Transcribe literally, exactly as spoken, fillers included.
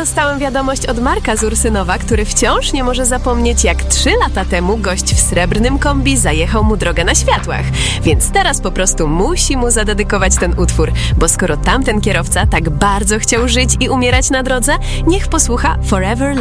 dostałam wiadomość od Marka z Ursynowa, który wciąż nie może zapomnieć, jak trzy lata temu gość w srebrnym kombi zajechał mu drogę na światłach. Więc teraz po prostu musi mu zadedykować ten utwór, bo skoro tamten kierowca tak bardzo chciał żyć i umierać na drodze, niech posłucha Forever